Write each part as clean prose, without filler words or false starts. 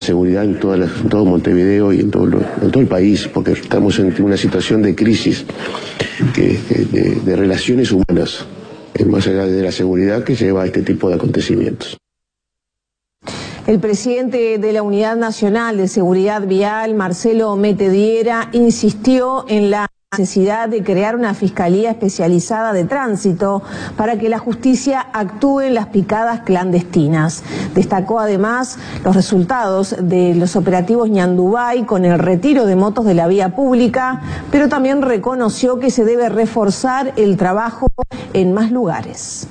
seguridad en todo Montevideo y en todo el país, porque estamos en una situación de crisis de relaciones humanas, más allá de la seguridad que lleva a este tipo de acontecimientos. El presidente de la Unidad Nacional de Seguridad Vial, Marcelo Metediera, insistió en la necesidad de crear una fiscalía especializada de tránsito para que la justicia actúe en las picadas clandestinas. Destacó además los resultados de los operativos Ñandubay con el retiro de motos de la vía pública, pero también reconoció que se debe reforzar el trabajo en más lugares.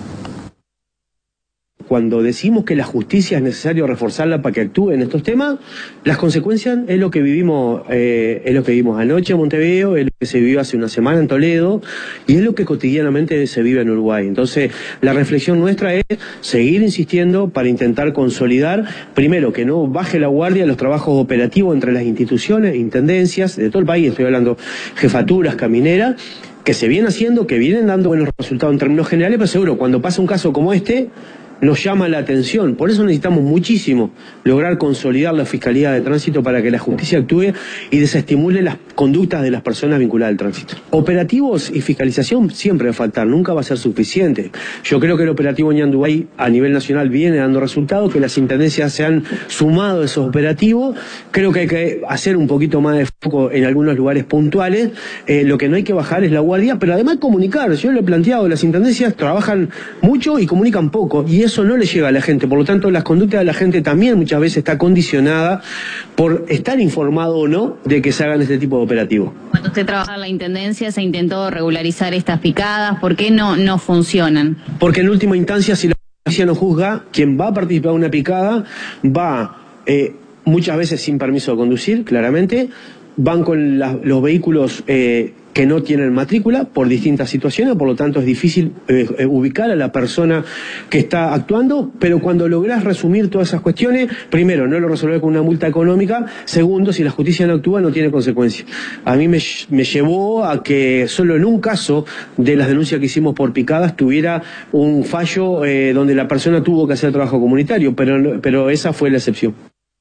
Cuando decimos que la justicia es necesario reforzarla para que actúe en estos temas, las consecuencias es lo que vivimos, anoche en Montevideo, es lo que se vivió hace una semana en Toledo y es lo que cotidianamente se vive en Uruguay. Entonces, la reflexión nuestra es seguir insistiendo para intentar consolidar, primero, que no baje la guardia los trabajos operativos entre las instituciones, intendencias de todo el país, estoy hablando jefaturas, camineras, que se vienen haciendo, que vienen dando buenos resultados en términos generales, pero seguro, cuando pasa un caso como este, nos llama la atención. Por eso necesitamos muchísimo lograr consolidar la Fiscalía de Tránsito para que la justicia actúe y desestimule las conductas de las personas vinculadas al tránsito. Operativos y fiscalización siempre va a faltar, nunca va a ser suficiente. Yo creo que el operativo Ñandubay a nivel nacional viene dando resultados, que las intendencias se han sumado a esos operativos. Creo que hay que hacer un poquito más de foco en algunos lugares puntuales. Lo que no hay que bajar es la guardia, pero además comunicar. Yo lo he planteado, las intendencias trabajan mucho y comunican poco, y eso no le llega a la gente. Por lo tanto, las conductas de la gente también muchas veces está condicionada por estar informado o no de que se hagan este tipo de operativos. Cuando usted trabaja en la intendencia, se intentó regularizar estas picadas. ¿Por qué no funcionan? Porque en última instancia, si la policía no juzga, quien va a participar en una picada va muchas veces sin permiso de conducir, claramente, van con los vehículos que no tienen matrícula por distintas situaciones, por lo tanto es difícil ubicar a la persona que está actuando, pero cuando lográs resumir todas esas cuestiones, primero, no lo resolvés con una multa económica, segundo, si la justicia no actúa, no tiene consecuencias. A mí me llevó a que solo en un caso de las denuncias que hicimos por picadas tuviera un fallo donde la persona tuvo que hacer trabajo comunitario, pero esa fue la excepción.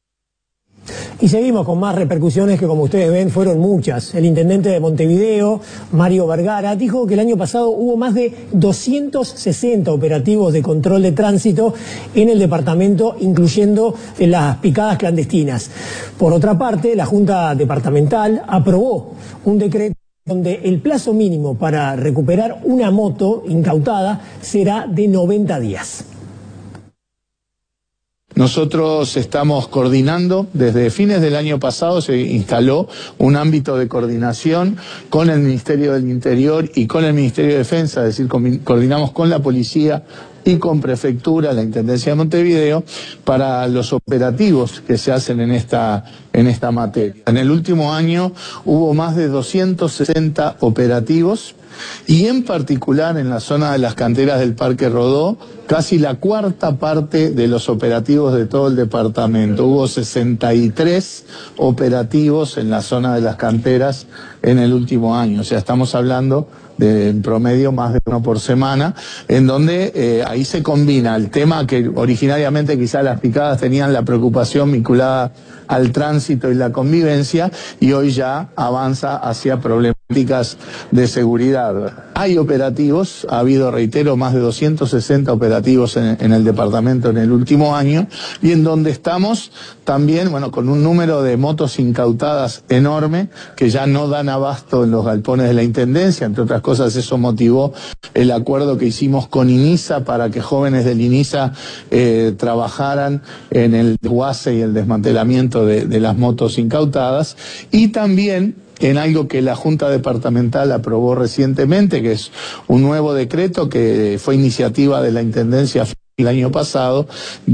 Y seguimos con más repercusiones que, como ustedes ven, fueron muchas. El intendente de Montevideo, Mario Vergara, dijo que el año pasado hubo más de 260 operativos de control de tránsito en el departamento, incluyendo las picadas clandestinas. Por otra parte, la Junta Departamental aprobó un decreto donde el plazo mínimo para recuperar una moto incautada será de 90 días. Nosotros estamos coordinando, desde fines del año pasado se instaló un ámbito de coordinación con el Ministerio del Interior y con el Ministerio de Defensa, es decir, coordinamos con la policía y con Prefectura, la Intendencia de Montevideo, para los operativos que se hacen en esta materia. En el último año hubo más de 260 operativos, y en particular en la zona de las canteras del Parque Rodó, casi la cuarta parte de los operativos de todo el departamento. Hubo 63 operativos en la zona de las canteras en el último año. O sea, estamos hablando de en promedio más de uno por semana, en donde ahí se combina el tema que originariamente quizás las picadas tenían la preocupación vinculada al tránsito y la convivencia, y hoy ya avanza hacia problemáticas de seguridad. Hay operativos, ha habido, reitero, más de 260 operativos en el departamento en el último año, y en donde estamos también, bueno, con un número de motos incautadas enorme, que ya no dan abasto en los galpones de la Intendencia. Entre otras cosas, eso motivó el acuerdo que hicimos con INISA para que jóvenes del INISA trabajaran en el desguace y el desmantelamiento de las motos incautadas, y también en algo que la Junta Departamental aprobó recientemente, que es un nuevo decreto que fue iniciativa de la Intendencia el año pasado,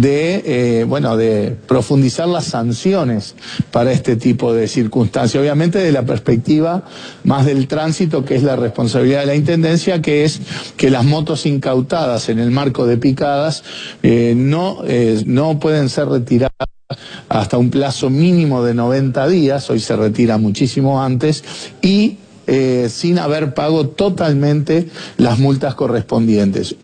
de profundizar las sanciones para este tipo de circunstancias. Obviamente de la perspectiva más del tránsito, que es la responsabilidad de la Intendencia, que es que las motos incautadas en el marco de picadas no pueden ser retiradas hasta un plazo mínimo de 90 días, hoy se retira muchísimo antes, y sin haber pago totalmente las multas correspondientes.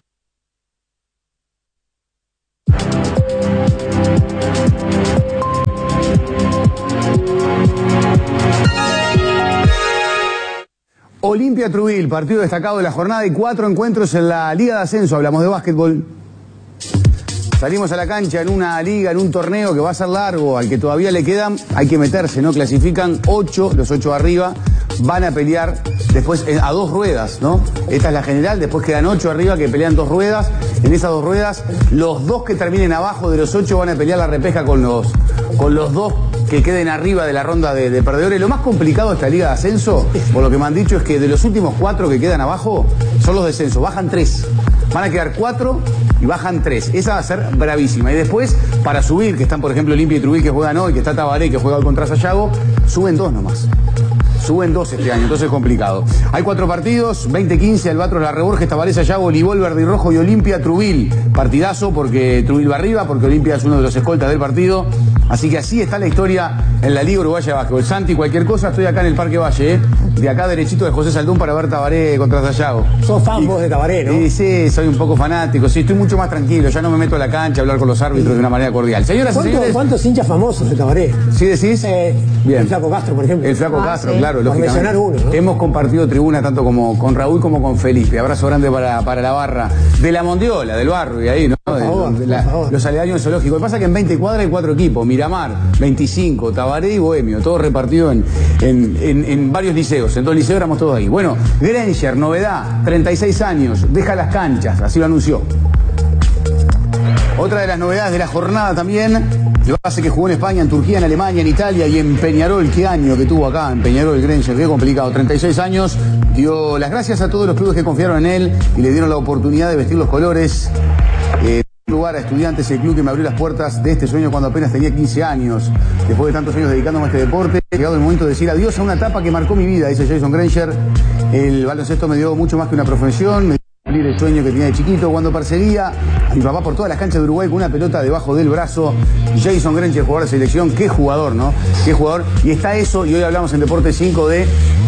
Olimpia Trubil, partido destacado de la jornada y 4 encuentros en la Liga de Ascenso. Hablamos de básquetbol. Salimos a la cancha en una liga, en un torneo que va a ser largo, al que todavía le quedan, hay que meterse, ¿no? Clasifican 8, los 8 arriba, van a pelear después a 2 ruedas, ¿no? Esta es la general, después quedan 8 arriba que pelean 2 ruedas. En esas 2 ruedas, los 2 que terminen abajo de los 8 van a pelear la repesca con los 2 que queden arriba de la ronda de perdedores. Lo más complicado de esta liga de ascenso, por lo que me han dicho, es que de los últimos 4 que quedan abajo, son los descensos, bajan 3. Van a quedar 4 y bajan 3. Esa va a ser bravísima. Y después, para subir, que están por ejemplo Olimpia y Trubil que juegan hoy, que está Tabaré que juega hoy contra Sayago, suben 2 nomás. Suben 2 este año, entonces es complicado. Hay 4 partidos, 20-15, Albatros, La Reborges, Tabaré, Sayago, Olivol, Verde y Rojo y Olimpia Trubil. Partidazo porque Trubil va arriba, porque Olimpia es uno de los escoltas del partido. Así que así está la historia en la Liga Uruguaya de Básquetbol. Santi, cualquier cosa, estoy acá en el Parque Valle, ¿eh? De acá derechito de José Saldún para ver Tabaré contra Sayago. Sos fan vos de Tabaré, ¿no? Sí, soy un poco fanático, sí, estoy mucho más tranquilo, ya no me meto a la cancha a hablar con los árbitros de una manera cordial. Señoras y señores... ¿Cuántos hinchas famosos de Tabaré? ¿Sí decís? Bien. El Flaco Castro, por ejemplo. El Flaco Castro, sí. claro, Por lógicamente. mencionar uno, ¿no? Hemos compartido tribuna tanto como con Raúl como con Felipe. Abrazo grande para la barra de la Mondiola, del barrio, y ahí, ¿no? Por favor. Los aledaños del zoológico. Lo que pasa es que en 20 cuadras hay 4 equipos: Miramar, 25, Tabaré y Bohemio, todos repartidos en varios liceos. En 2 liceos éramos todos ahí. Bueno, Granger, novedad, 36 años, deja las canchas, así lo anunció. Otra de las novedades de la jornada también, el base que jugó en España, en Turquía, en Alemania, en Italia y en Peñarol. ¿Qué año que tuvo acá en Peñarol, Granger? Qué complicado, 36 años. Dio las gracias a todos los clubes que confiaron en él y le dieron la oportunidad de vestir los colores. Lugar a Estudiantes, el club que me abrió las puertas de este sueño cuando apenas tenía 15 años. Después de tantos años dedicándome a este deporte, ha llegado el momento de decir adiós a una etapa que marcó mi vida, dice Jason Granger. El baloncesto me dio mucho más que una profesión, me dio cumplir el sueño que tenía de chiquito cuando perseguía a mi papá por todas las canchas de Uruguay con una pelota debajo del brazo. Jason Granger, jugador de selección, qué jugador, ¿no? Qué jugador. Y está eso, y hoy hablamos en Deporte 5 de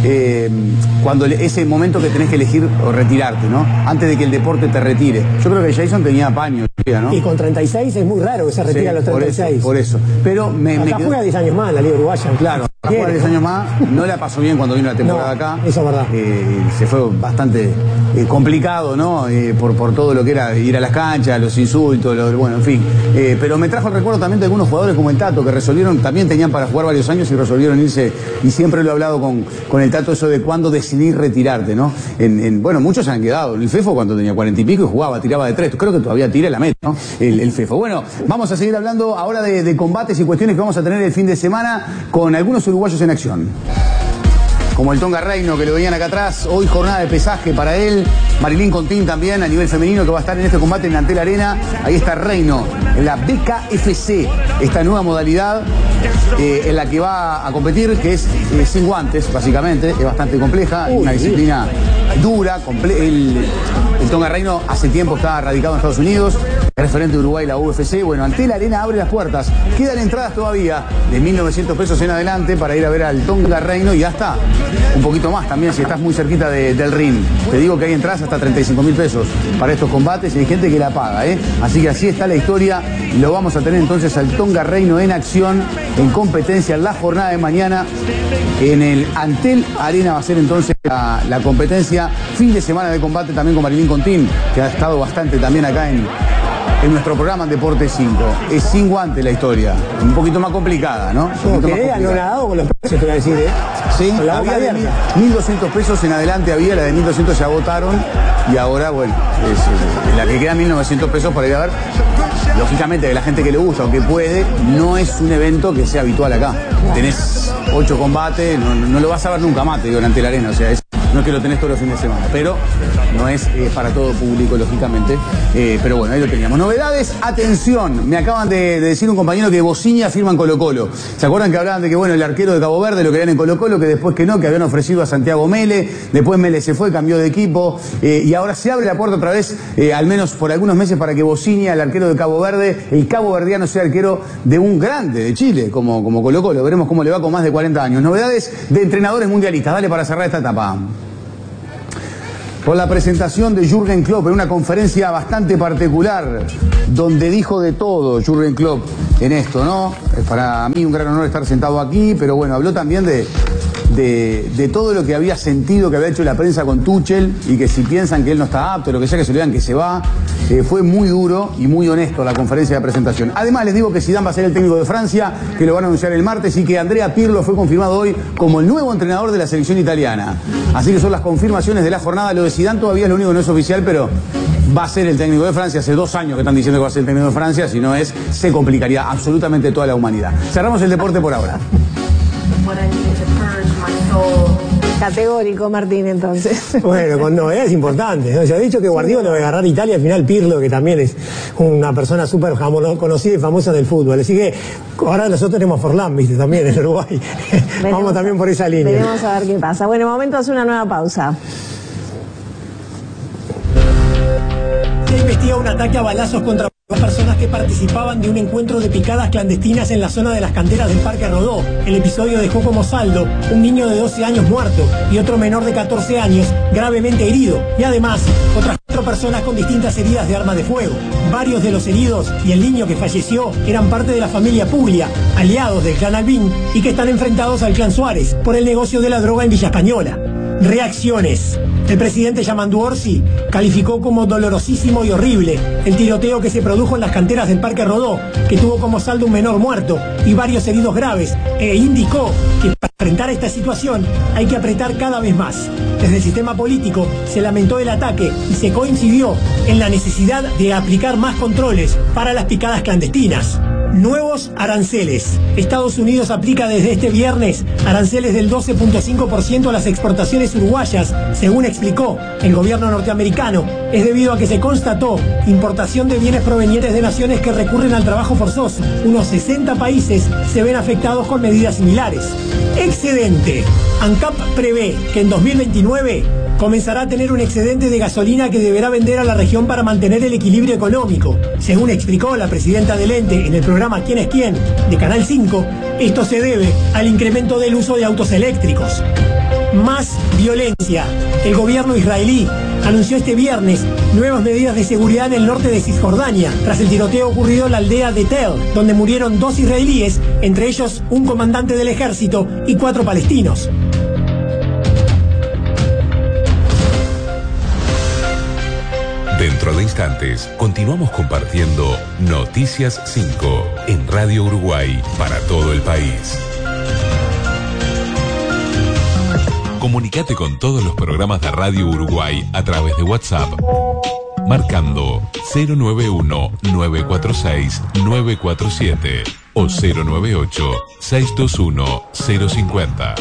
cuando ese momento que tenés que elegir o retirarte, ¿no? Antes de que el deporte te retire. Yo creo que Jason tenía paño, ¿no? Y con 36 es muy raro que se retire a los 36. Por eso. Pero acá juega 10 años más en la Liga Uruguaya. Claro, juega 10 años más, no la pasó bien cuando vino la temporada acá. Eso es verdad. Se fue bastante complicado, ¿no? Por todo lo que era ir a las canchas, los insultos, bueno, en fin. Pero me trajo el recuerdo también de algunos jugadores como el Tato, que resolvieron, también tenían para jugar varios años y resolvieron irse, y siempre lo he hablado con el Tato, eso de cuándo decidir retirarte, ¿no? Bueno, muchos se han quedado. El Fefo cuando tenía 40 y pico y jugaba, tiraba de 3, creo que todavía tira la meta, ¿no? El Fefo. Bueno, vamos a seguir hablando ahora de combates y cuestiones que vamos a tener el fin de semana con algunos uruguayos en acción. Como el Tonga Reino, que lo veían acá atrás, hoy jornada de pesaje para él. Marilyn Contín también a nivel femenino, que va a estar en este combate en Antel Arena. Ahí está Reino, en la BKFC, esta nueva modalidad en la que va a competir, que es sin guantes, básicamente, es bastante compleja, una disciplina dura. El Tonga Reino hace tiempo está radicado en Estados Unidos, es referente de Uruguay, la UFC. Bueno, Antel Arena abre las puertas, quedan entradas todavía de 1.900 pesos en adelante para ir a ver al Tonga Reino, y hasta un poquito más también si estás muy cerquita del ring. Te digo que hay entradas hasta 35.000 pesos para estos combates y hay gente que la paga, ¿eh? Así que así está la historia. Lo vamos a tener entonces al Tonga Reino en acción, en competencia en la jornada de mañana. En el Antel Arena va a ser entonces la competencia. Fin de semana de combate también con Marilyn Contín, que ha estado bastante también acá en nuestro programa en Deporte 5. Es sin guante la historia, un poquito más complicada, ¿no? Quedé anonadado con los precios, te voy a decir, ¿eh? Sí, con la boca había de abierta. 1.200 pesos en adelante, había la de 1.200 se agotaron, y ahora, bueno, es la que queda 1.900 pesos para ir a ver. Lógicamente, que la gente que le gusta o que puede, no es un evento que sea habitual acá. Tenés 8 combates, no lo vas a ver nunca más, te digo, en Antel Arena, o sea, no es que lo tenés todos los fines de semana, pero no es para todo público, lógicamente. Pero bueno, ahí lo teníamos. Novedades, atención, me acaban de decir un compañero que Bociña firma en Colo-Colo. ¿Se acuerdan que hablaban de que, bueno, el arquero de Cabo Verde lo querían en Colo-Colo, que después que no, que habían ofrecido a Santiago Mele, después Mele se fue, cambió de equipo, y ahora se abre la puerta otra vez, al menos por algunos meses, para que Bociña, el arquero de Cabo Verde, el caboverdiano, sea arquero de un grande de Chile, como Colo-Colo. Veremos cómo le va con más de 40 años. Novedades de entrenadores mundialistas. Dale para cerrar esta etapa. Con la presentación de Jürgen Klopp en una conferencia bastante particular, donde dijo de todo Jürgen Klopp en esto, ¿no? Es para mí un gran honor estar sentado aquí, pero bueno, habló también de de todo lo que había sentido, que había hecho la prensa con Tuchel, y que si piensan que él no está apto, lo que sea, que se le digan que se va. Fue muy duro y muy honesto la conferencia de presentación. Además, les digo que Zidane va a ser el técnico de Francia, que lo van a anunciar el martes, y que Andrea Pirlo fue confirmado hoy como el nuevo entrenador de la selección italiana. Así que son las confirmaciones de la jornada. Lo de Zidane todavía es lo único que no es oficial, pero va a ser el técnico de Francia. Hace 2 años que están diciendo que va a ser el técnico de Francia. Si no es, se complicaría absolutamente toda la humanidad. Cerramos el deporte por ahora. Categórico, Martín, entonces. Bueno, con novedades importantes, ¿no? Se ha dicho que Guardiola va a agarrar Italia, al final Pirlo, que también es una persona súper conocida y famosa del fútbol. Así que ahora nosotros tenemos Forlán, viste, también en Uruguay. Vamos también por esa línea. Veremos a ver qué pasa. Bueno, momento de hacer una nueva pausa. Se investiga un ataque a balazos contra personas que participaban de un encuentro de picadas clandestinas en la zona de las canteras del Parque Rodó. El episodio dejó como saldo un niño de 12 años muerto y otro menor de 14 años gravemente herido, y además otras 4 personas con distintas heridas de arma de fuego. Varios de los heridos y el niño que falleció eran parte de la familia Puglia, aliados del clan Albín, y que están enfrentados al clan Suárez por el negocio de la droga en Villa Española. Reacciones. El presidente Yamandu Orsi calificó como dolorosísimo y horrible el tiroteo que se produjo en las canteras del Parque Rodó, que tuvo como saldo un menor muerto y varios heridos graves, e indicó que para enfrentar esta situación hay que apretar cada vez más. Desde el sistema político se lamentó el ataque y se coincidió en la necesidad de aplicar más controles para las picadas clandestinas. Nuevos aranceles. Estados Unidos aplica desde este viernes aranceles del 12.5% a las exportaciones uruguayas, según explicó el gobierno norteamericano. Es debido a que se constató importación de bienes provenientes de naciones que recurren al trabajo forzoso. Unos 60 países se ven afectados con medidas similares. Excedente. ANCAP prevé que en 2029 comenzará a tener un excedente de gasolina que deberá vender a la región para mantener el equilibrio económico. Según explicó la presidenta del ente en el programa ¿Quién es quién?, de Canal 5, esto se debe al incremento del uso de autos eléctricos. Más violencia. El gobierno israelí anunció este viernes nuevas medidas de seguridad en el norte de Cisjordania, tras el tiroteo ocurrido en la aldea de Tel, donde murieron 2 israelíes, entre ellos un comandante del ejército y 4 palestinos. Dentro de instantes, continuamos compartiendo Noticias 5 en Radio Uruguay para todo el país. Comunicate con todos los programas de Radio Uruguay a través de WhatsApp, marcando 091-946-947 o 098-621-050.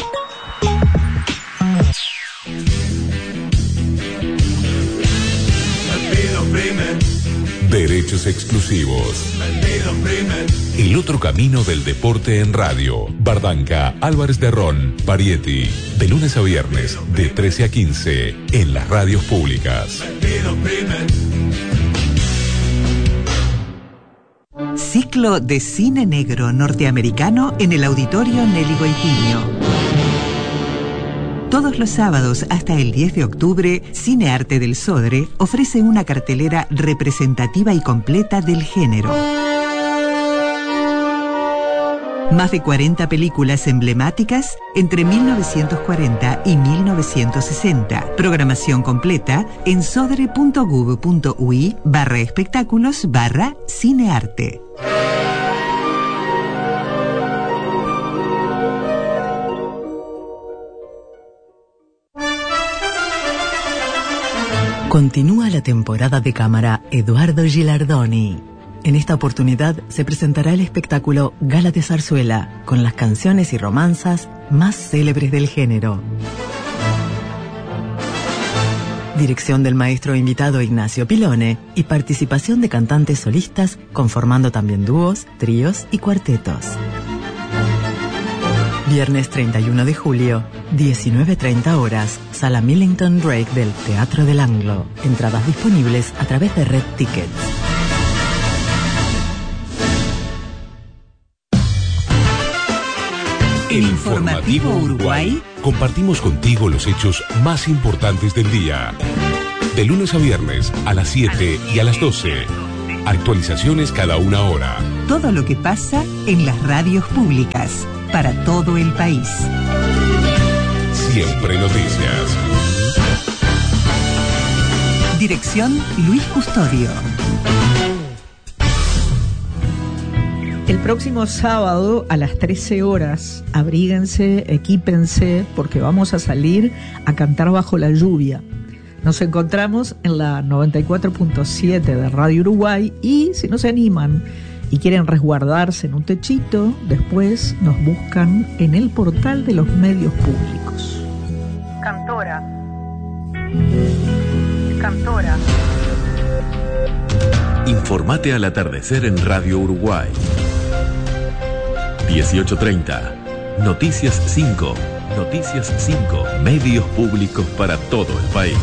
Derechos exclusivos. El otro camino del deporte en radio. Bardanca, Álvarez de Ron, Parietti. De lunes a viernes, de 13 a 15, en las radios públicas. Ciclo de cine negro norteamericano en el Auditorio Nelly Goitiño. Todos los sábados hasta el 10 de octubre, Cine Arte del Sodre ofrece una cartelera representativa y completa del género. Más de 40 películas emblemáticas entre 1940 y 1960. Programación completa en sodre.gov.ui/espectáculos/cinearte. Continúa la temporada de cámara Eduardo Gilardoni. En esta oportunidad se presentará el espectáculo Gala de Zarzuela, con las canciones y romanzas más célebres del género. Dirección del maestro invitado Ignacio Pilone y participación de cantantes solistas, conformando también dúos, tríos y cuartetos. Viernes 31 de julio, 19:30 horas, Sala Millington Drake del Teatro del Anglo. Entradas disponibles a través de Red Tickets. En Informativo Uruguay, compartimos contigo los hechos más importantes del día. De lunes a viernes, a las 7 y a las 12. Actualizaciones cada 1 hora. Todo lo que pasa en las radios públicas, para todo el país. Siempre Noticias. Dirección Luis Custodio. El próximo sábado a las 13 horas, abríguense, equípense, porque vamos a salir a cantar bajo la lluvia. Nos encontramos en la 94.7 de Radio Uruguay y si no se animan y quieren resguardarse en un techito, después nos buscan en el portal de los medios públicos. Cantora. Cantora. Informate al atardecer en Radio Uruguay. 18:30. Noticias 5. Noticias 5. Medios públicos para todo el país.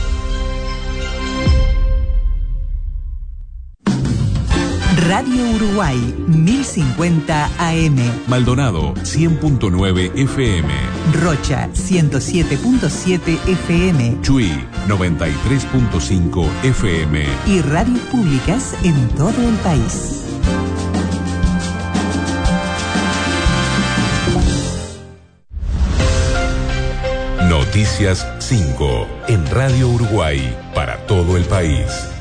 Radio Uruguay, 1050 AM. Maldonado, 100.9 FM. Rocha, 107.7 FM. Chuy, 93.5 FM. Y radios públicas en todo el país. Noticias 5 en Radio Uruguay para todo el país.